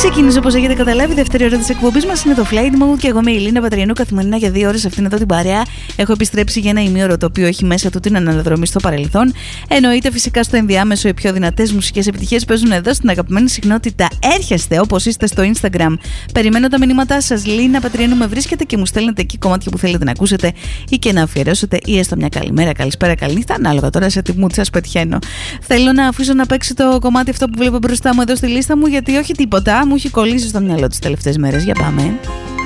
Ξεκίνησε, όπως έχετε καταλάβει, η δεύτερη ώρα της εκπομπής μας. Είναι το Flight Mode και εγώ είμαι η Ελίνα Πατριανού, καθημερινά για 2 ώρες αυτήν εδώ την παρέα. Έχω επιστρέψει για ένα ημίωρο το οποίο έχει μέσα του την αναδρομή στο παρελθόν. Εννοείται φυσικά στο ενδιάμεσο οι πιο δυνατές μουσικές επιτυχίες παίζουν εδώ στην αγαπημένη συχνότητα. Έρχεστε όπως είστε στο Instagram. Περιμένω τα μηνύματά σας. Λίνα Πατριανού με βρίσκετε και μου στέλνετε εκεί κομμάτια που θέλετε να ακούσετε ή και να αφιερώσετε ή έστω μια καλημέρα, καλησπέρα, καληνύχτα. Ανάλογα τώρα σε τι mood σας πετυχαίνω. Θέλω να αφήσω να παίξει το κομμάτι αυτό που βλέπω μπροστά μου εδώ στη λίστα μου, γιατί όχι τίποτα. Μου έχει κολλήσει στο μυαλό τις τελευταίες μέρες. Για πάμε.